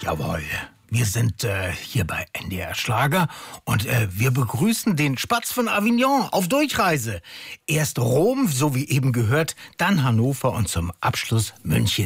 Jawohl. Wir sind hier bei NDR Schlager und wir begrüßen den Spatz von Avignon auf Durchreise. Erst Rom, so wie eben gehört, dann Hannover und zum Abschluss München.